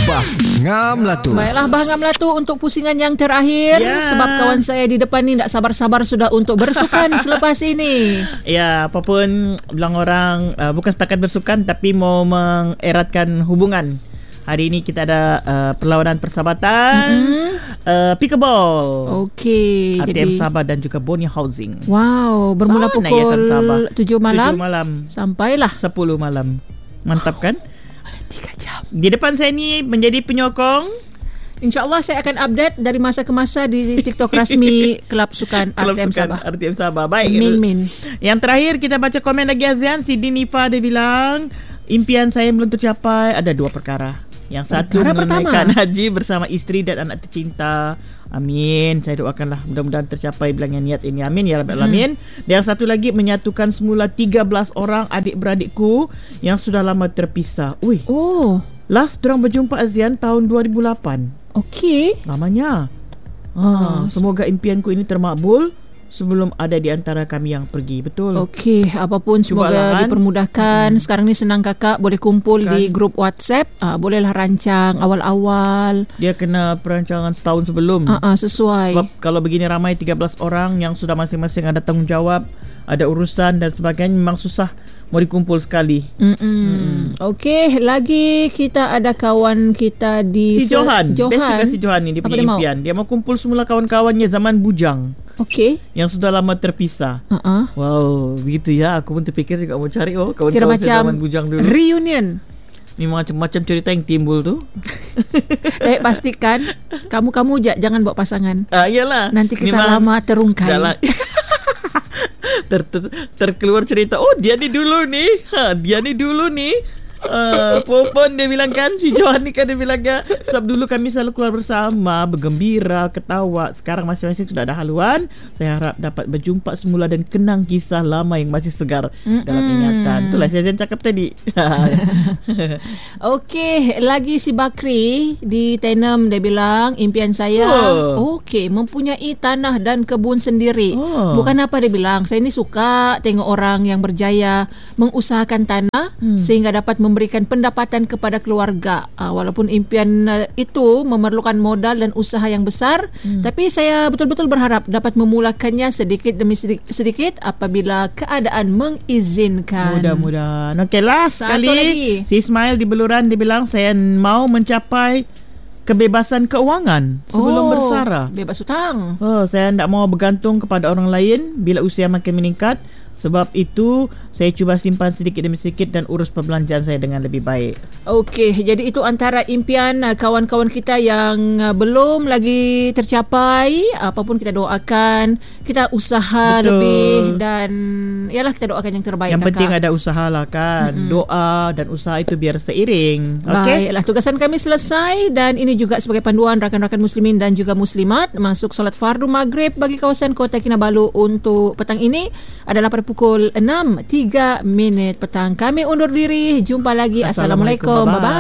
Bah Ngam Latu. Baiklah Bah Ngam Latu untuk pusingan yang terakhir, sebab kawan saya di depan ni tak sabar-sabar sudah untuk bersukan selepas ini. Ya, apapun bilang orang, bukan setakat bersukan tapi mau mengeratkan hubungan. Hari ini kita ada perlawanan persahabatan, pickleball. Okey, RTM jadi Sabah dan juga Bonia Housing. wow, bermula Sana Yayasan Sabah. pukul 7 malam, 7 malam sampailah 10 malam. Mantap kan? 3 jam. Di depan saya ni menjadi penyokong InsyaAllah saya akan update dari masa ke masa di TikTok rasmi Kelab Sukan Kelab RTM Sukan Sabah. RTM Sabah. Baik. Min. Yang terakhir kita baca komen lagi Azian. Siti Nifa dia bilang, impian saya belum tercapai. Ada 2 perkara. Yang satu menunaikan haji bersama isteri dan anak tercinta. Amin. Saya doakanlah mudah-mudahan tercapai bilangan niat ini. Amin ya rabbal alamin. Dan yang satu lagi menyatukan semula 13 orang adik-beradikku yang sudah lama terpisah. Ui. Oh, Last diorang berjumpa Azian tahun 2008. okey. Lamanya. Semoga impianku ini termakbul sebelum ada di antara kami yang pergi. Betul. Okey, apapun semoga Cubalah, kan? dipermudahkan. Sekarang ni senang kakak boleh kumpul di grup WhatsApp. Bolehlah rancang awal-awal. Dia kena perancangan setahun sebelum. Sesuai. Sebab kalau begini ramai 13 orang yang sudah masing-masing ada tanggungjawab, ada urusan dan sebagainya, memang susah mau dikumpul sekali. Okey, lagi kita ada kawan kita di Si Johan. Johan. Best juga si Johan ni. Dia Apa punya dia mau? impian. Dia mau kumpul semula kawan-kawannya zaman bujang Okey. yang sudah lama terpisah. Wow, begitu ya. Aku pun terfikir juga mau cari Kira kawan-kawan macam zaman bujang dulu. reunion. Memang macam-macam cerita yang timbul tu. Pastikan kamu jangan bawa pasangan. Iyalah. Nanti kisah lama terungkai. Terkeluar cerita, oh dia ni dulu ni, dia ni dulu ni, Popon dia bilang kan, si Johan ni kan dia bilang kan, sebab dulu kami selalu keluar bersama, bergembira, ketawa. Sekarang masing-masing sudah ada haluan. Saya harap dapat berjumpa semula dan kenang kisah lama yang masih segar dalam ingatan. Itulah saya cakap tadi. Okey, lagi si Bakri di Tenem dia bilang impian saya mempunyai tanah dan kebun sendiri. Bukan apa dia bilang, saya ni suka tengok orang yang berjaya mengusahakan tanah sehingga dapat memberikan pendapatan kepada keluarga. Walaupun impian itu memerlukan modal dan usaha yang besar, tapi saya betul-betul berharap dapat memulakannya sedikit demi sedikit apabila keadaan mengizinkan. Mudah-mudahan. Okey, last sekali si Ismail di Beluran dia bilang, saya mau mencapai kebebasan keuangan sebelum bersara. Bebas hutang. Saya tidak mau bergantung kepada orang lain bila usia makin meningkat. Sebab itu saya cuba simpan sedikit demi sedikit dan urus perbelanjaan saya dengan lebih baik. Okey, jadi itu antara impian kawan-kawan kita yang belum lagi tercapai. Apapun kita doakan, kita usaha lebih dan yalah kita doakan yang terbaik. Yang penting ada usaha lah kan. Doa dan usaha itu biar seiring. Okey. Baiklah, tugasan kami selesai dan ini juga sebagai panduan rakan-rakan muslimin dan juga muslimat masuk solat fardu maghrib bagi kawasan Kota Kinabalu untuk petang ini adalah pada pukul 6.03 petang. Kami undur diri. Jumpa lagi. Assalamualaikum. Bye-bye.